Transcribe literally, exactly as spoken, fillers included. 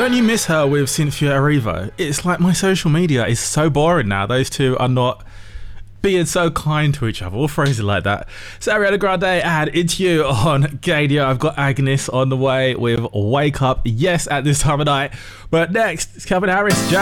Don't you miss her with Cynthia Erivo? It's like my social media is so boring now. Those two are not being so kind to each other. We'll phrase it like that. So Ariana Grande and Into You on Gadio. I've got Agnes on the way with Wake Up. Yes, at this time of night. But next, it's Calvin Harris. Jazz.